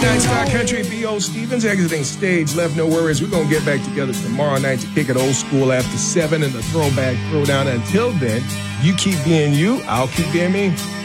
Night Star Country, B.O. Stevens exiting stage left. No worries. We're going to get back together tomorrow night to kick it old school after 7 in the Throwback Throwdown. Until then, you keep being you. I'll keep being me.